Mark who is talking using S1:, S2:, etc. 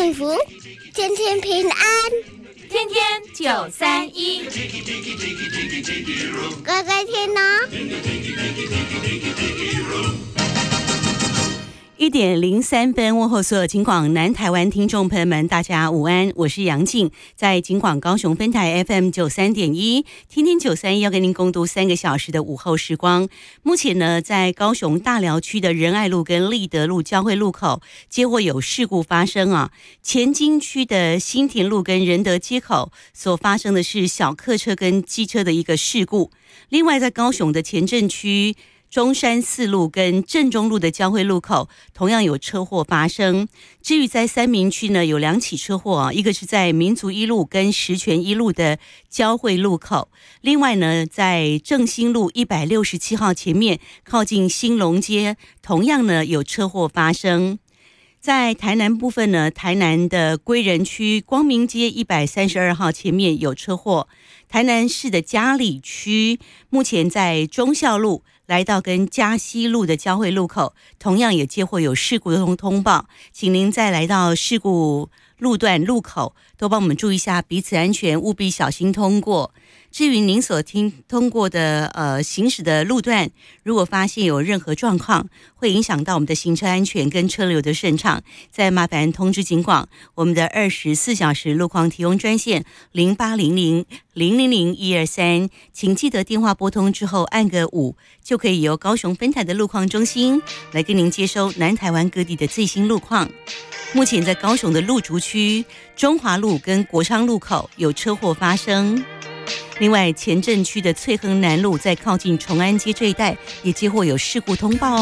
S1: 幸福，天天平安，
S2: 天天931，
S1: 乖乖听哦。
S3: 1:03，问候所有警广南台湾听众朋友们，大家午安，我是杨静，在警广高雄分台 FM93.1，天天931要跟您共度3个小时的午后时光。目前呢，在高雄大寮区的仁爱路跟立德路交汇路口，接获有事故发生啊。前金区的新田路跟仁德街口所发生的是小客车跟机车的一个事故。另外，在高雄的前镇区中山四路跟正中路的交汇路口同样有车祸发生。至于在三民区呢，有2起车祸一个是在民族一路跟石泉一路的交汇路口，另外呢，在正兴路167号前面靠近兴隆街，同样呢有车祸发生。在台南部分呢，台南的归仁区光明街132号前面有车祸。台南市的嘉里区目前在忠孝路来到跟嘉西路的交汇路口，同样也接获有事故的通报，请您再来到事故路段路口都帮我们注意一下彼此安全，务必小心通过。至于您所通过的行驶的路段，如果发现有任何状况会影响到我们的行车安全跟车流的顺畅，再麻烦通知警广我们的24小时路况提供专线0800-000-123，请记得电话拨通之后按个5，就可以由高雄分台的路况中心来跟您接收南台湾各地的最新路况。目前在高雄的路竹区中华路跟国昌路口有车祸发生。另外，前镇区的翠亨南路在靠近崇安街这一带也接获有事故通报